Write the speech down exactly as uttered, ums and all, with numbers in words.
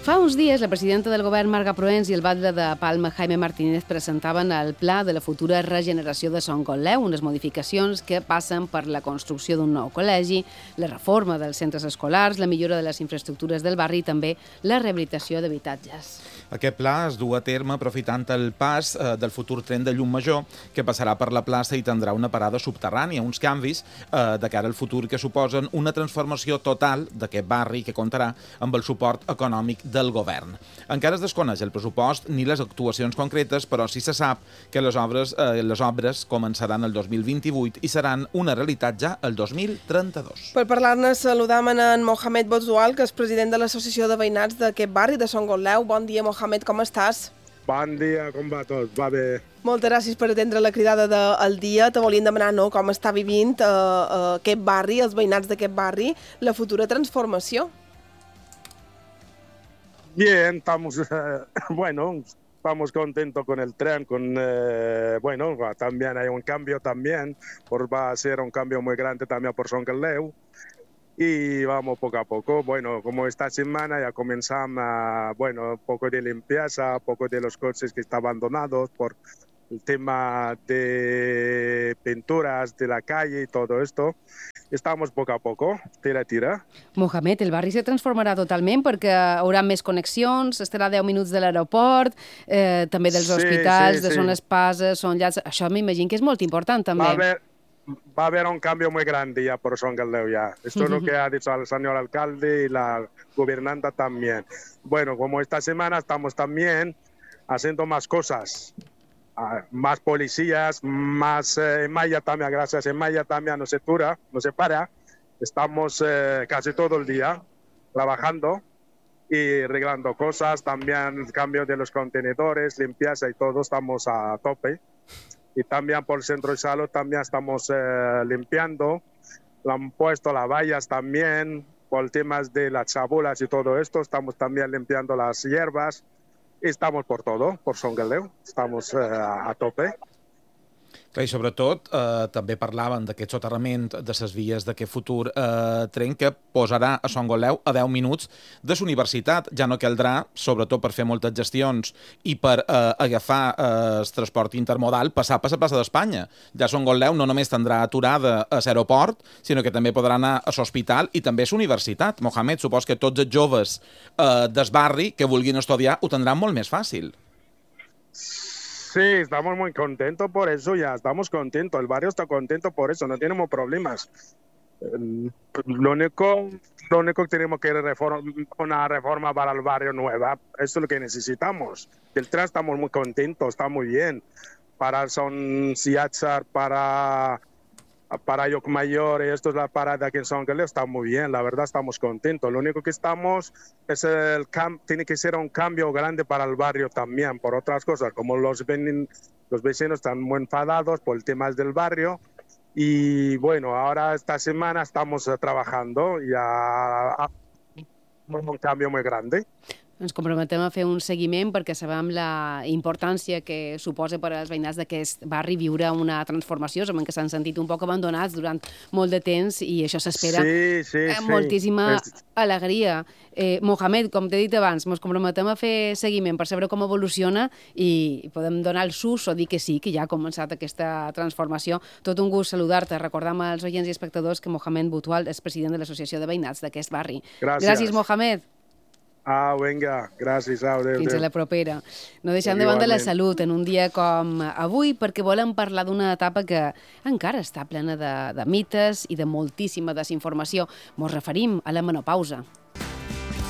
Fa uns dies, la presidenta del govern, Marga Proens, i el batlle de Palma, Jaime Martínez, presentaven el pla de la futura regeneració de Son Gotleu, unes modificacions que passen per la construcció d'un nou col·legi, la reforma dels centres escolars, la millora de les infraestructures del barri i també la rehabilitació d'habitatges. Aquest pla es du a terme aprofitant el pas eh, del futur tren de Llum-Major, que passarà per la plaça i tindrà una parada subterrània, uns canvis eh, de cara al futur que suposen una transformació total d'aquest barri que comptarà amb el suport econòmic del govern. Encara es desconeix el pressupost ni les actuacions concretes, però sí se sap que les obres, eh, les obres començaran el dos mil vint-i-vuit i seran una realitat ja el dos mil trenta-dos. Per parlar-ne saludam en Mohamed Bouzual, que és president de l'Associació de Veïnats d'aquest barri de Son Gotleu. Bon dia, Mohamed, com estàs? Bon dia, com va tot? Va bé. Moltes gràcies per atendre la cridada del dia. Te volíem demanar no, com està vivint eh, eh, aquest barri, els veïnats d'aquest barri, la futura transformació. Bien, estamos, eh, bueno, estamos contentos con el tren, con, eh, bueno, también hay un cambio también, por, va a ser un cambio muy grande también por Son Gotleu, y vamos poco a poco. Bueno, como esta semana ya comenzamos, a, bueno, un poco de limpieza, un poco de los coches que están abandonados por el tema de pinturas de la calle y todo esto. Estamos poco a poco, tira, tira. Mohamed, el barri se transformarà totalment perquè haurà més connexions, estarà a deu minuts de l'aeroport, eh, també dels sí, hospitals, sí, de sí. Son Espasa, Son Llats. Això m'imagino que és molt important també. Va a haber, va a haber un cambio muy grande ya por Son Gotleu ya. Esto es lo que ha dicho el señor alcalde y la gobernanta también. Bueno, como esta semana estamos también haciendo más cosas. Uh, más policías, más eh, en Maya también, gracias en Maya también no se tura, no se para. Estamos eh, casi todo el día trabajando y arreglando cosas, también cambio de los contenedores, limpieza y todo, estamos a tope. Y también por el centro de salud también estamos eh, limpiando, lo han puesto las vallas también, por temas de las chabulas y todo esto, estamos también limpiando las hierbas. Estamos por todo, por Son Gotleu, estamos eh, a tope. I sobretot eh, també parlaven d'aquest soterrament de les vies d'aquest futur eh, tren que posarà a Son Gotleu a deu minuts de la universitat. Ja no caldrà, sobretot per fer moltes gestions i per eh, agafar eh, el transport intermodal, passar per la plaça d'Espanya. Ja Son Gotleu no només tindrà aturada a l'aeroport, sinó que també podrà anar a l'hospital i també a la universitat. Mohamed, supos que tots els joves eh, del barri que vulguin estudiar ho tindran molt més fàcil. Sí, estamos muy contentos por eso, ya estamos contentos, el barrio está contento por eso, no tenemos problemas. Lo único, lo único que tenemos que es una reforma para el barrio nueva, eso es lo que necesitamos. El tren estamos muy contentos, está muy bien. Para Son Siachar, para, para Llum-Major, esto es la parada aquí en Son Gotleu, está muy bien, la verdad estamos contentos. Lo único que estamos es el cam tiene que ser un cambio grande para el barrio también, por otras cosas, como los, ven los vecinos están muy enfadados por el tema del barrio. Y bueno, ahora esta semana estamos uh, trabajando ya a un cambio muy grande. Ens comprometem a fer un seguiment perquè sabem la importància que suposa per als veïnats d'aquest barri viure una transformació, sabem que s'han sentit un poc abandonats durant molt de temps i això s'espera sí, sí, amb moltíssima sí. alegria. Eh, Mohamed, com t'he dit abans, ens comprometem a fer seguiment per saber com evoluciona i podem donar el sus o dir que sí, que ja ha començat aquesta transformació. Tot un gust saludar-te. Recordam als oients i espectadors que Mohamed Bouzual és president de l'Associació de Veïnats d'aquest barri. Gràcies. Gràcies, Mohamed. Ah, vinga, gràcies. Au, adéu, Fins a adéu. la propera. No deixem de banda la salut en un dia com avui perquè volem parlar d'una etapa que encara està plena de, de mites i de moltíssima desinformació. Ens referim a la menopausa.